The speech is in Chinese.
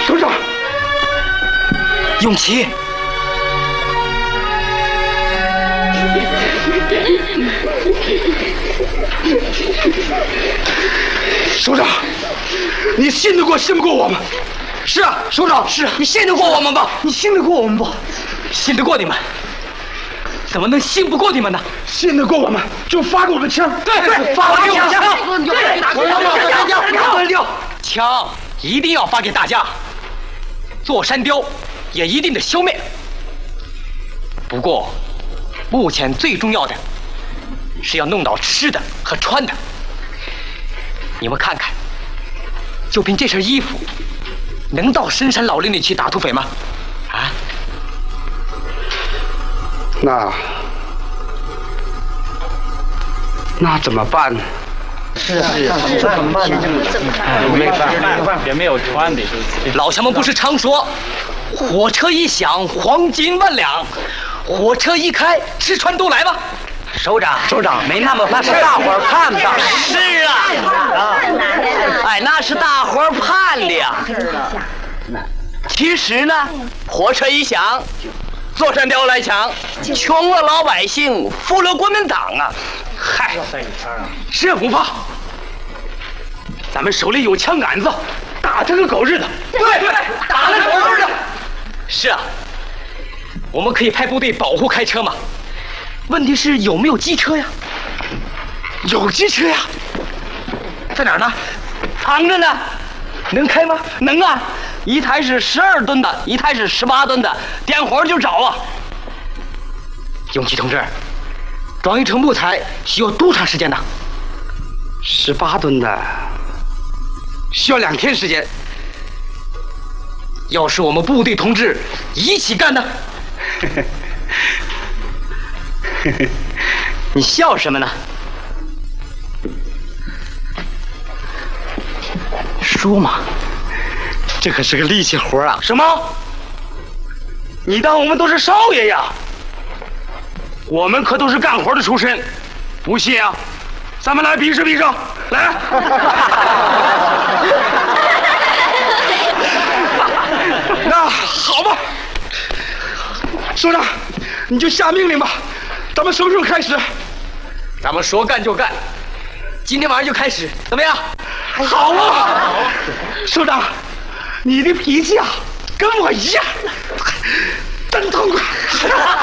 首长， 永琪， 首长，你信得过信不过我们？ 是啊，首长，是啊，你信得过我们吧？ 你信得过我们不？ 信得过你们，怎么能信不过你们呢？ 信得过我们就发给我们枪。 对，发给我枪。枪一定要发给大家，座山雕也一定得消灭。不过，目前最重要的是要弄到吃的和穿的。你们看看，就凭这身衣服，能到深山老林里去打土匪吗？啊？ 那怎么办呢？ 是啊，这怎么办呢？没办法，也没有穿的。 老乡们不是常说，火车一响，黄金万两；火车一开，吃穿都来吗？ 首长，没那么那是大伙儿盼的。 是啊， 哎，那是大伙儿盼的呀。其实呢，火车一响，座山雕来抢，穷了老百姓，富了国民党啊！ 嗨，这不怕，咱们手里有枪杆子，打他个狗日的！ 对，打他狗日的！是啊，我们可以派部队保护开车嘛。问题是有没有机车呀？ 有机车呀， 在哪儿呢？ 藏着呢。 能开吗？ 能啊，一台是12吨的，一台是18吨的，点火就着啊。 永琪同志，装一车木材需要多长时间呢 ？18吨的，需要2天时间。 要是我们部队同志一起干呢？你笑什么呢？说嘛，这可是个力气活啊！ 什么？你当我们都是少爷呀？我们可都是干活的出身，不信啊？咱们来比试比试，来！那好吧，首长，你就下命令吧，咱们什么时候开始？ 咱们说干就干，今天晚上就开始，怎么样？ 好啊，首长，你的脾气啊，跟我一样，真痛快。